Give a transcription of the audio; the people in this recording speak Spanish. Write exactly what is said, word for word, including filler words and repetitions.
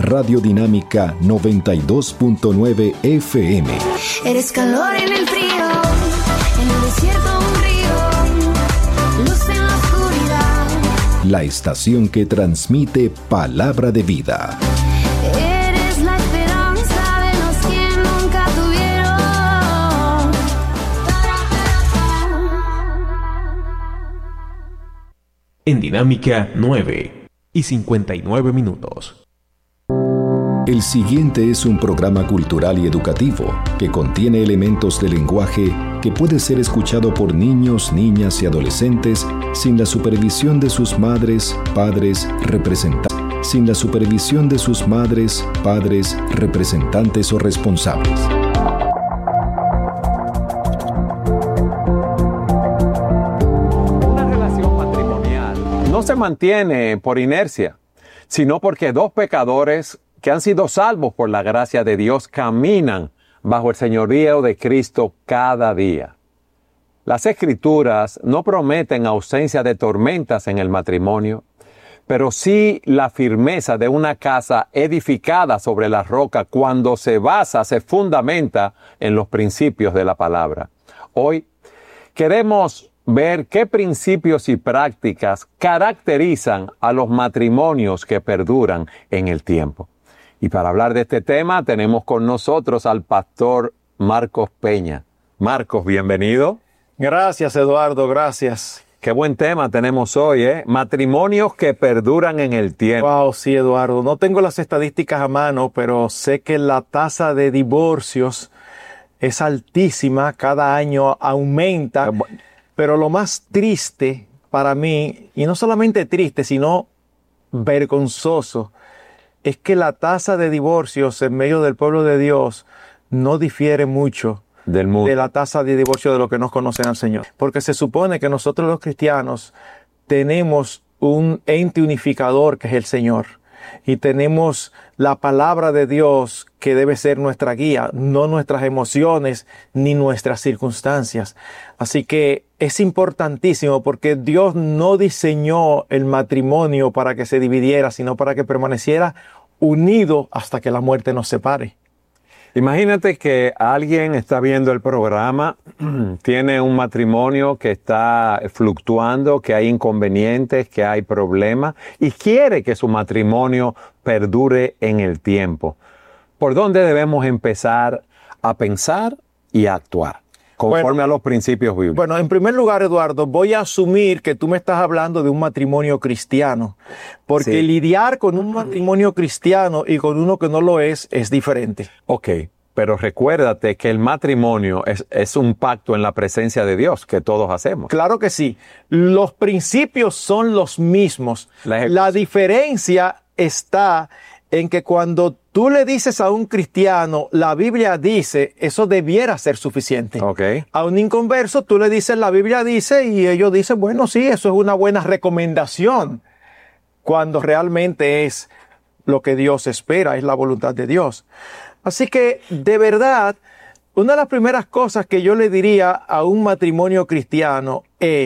Radio Dinámica noventa y dos punto nueve F M. Eres calor en el frío, en el desierto un río, luz en la oscuridad. La estación que transmite palabra de vida. Eres la esperanza de los que nunca tuvieron. En Dinámica nueve y cincuenta y nueve minutos. El siguiente es un programa cultural y educativo que contiene elementos de lenguaje que puede ser escuchado por niños, niñas y adolescentes sin la supervisión de sus madres, padres, representantes, sin la supervisión de sus madres, padres, representantes o responsables. Una relación matrimonial no se mantiene por inercia, sino porque dos pecadores que han sido salvos por la gracia de Dios caminan bajo el señorío de Cristo cada día. Las Escrituras no prometen ausencia de tormentas en el matrimonio, pero sí la firmeza de una casa edificada sobre la roca cuando se basa, se fundamenta en los principios de la palabra. Hoy queremos ver qué principios y prácticas caracterizan a los matrimonios que perduran en el tiempo. Y para hablar de este tema tenemos con nosotros al pastor Marcos Peña. Marcos, bienvenido. Gracias, Eduardo, gracias. Qué buen tema tenemos hoy, ¿eh? Matrimonios que perduran en el tiempo. Wow, sí, Eduardo. No tengo las estadísticas a mano, pero sé que la tasa de divorcios es altísima, cada año aumenta. Eh, bueno. Pero lo más triste para mí, y no solamente triste, sino vergonzoso, es que la tasa de divorcios en medio del pueblo de Dios no difiere mucho del mundo, de la tasa de divorcio de los que nos conocen al Señor. Porque se supone que nosotros los cristianos tenemos un ente unificador que es el Señor. Y tenemos la palabra de Dios que debe ser nuestra guía, no nuestras emociones ni nuestras circunstancias. Así que es importantísimo porque Dios no diseñó el matrimonio para que se dividiera, sino para que permaneciera unido hasta que la muerte nos separe. Imagínate que alguien está viendo el programa, tiene un matrimonio que está fluctuando, que hay inconvenientes, que hay problemas y quiere que su matrimonio perdure en el tiempo. ¿Por dónde debemos empezar a pensar y a actuar conforme bueno, a los principios bíblicos? Bueno, en primer lugar, Eduardo, voy a asumir que tú me estás hablando de un matrimonio cristiano, porque sí. Lidiar con un matrimonio cristiano y con uno que no lo es, es diferente. Ok, pero recuérdate que el matrimonio es, es un pacto en la presencia de Dios que todos hacemos. Claro que sí. Los principios son los mismos. La, la diferencia está en que cuando tú le dices a un cristiano, la Biblia dice, eso debiera ser suficiente. Okay. A un inconverso, tú le dices, la Biblia dice, y ellos dicen, bueno, sí, eso es una buena recomendación, cuando realmente es lo que Dios espera, es la voluntad de Dios. Así que, de verdad, una de las primeras cosas que yo le diría a un matrimonio cristiano es,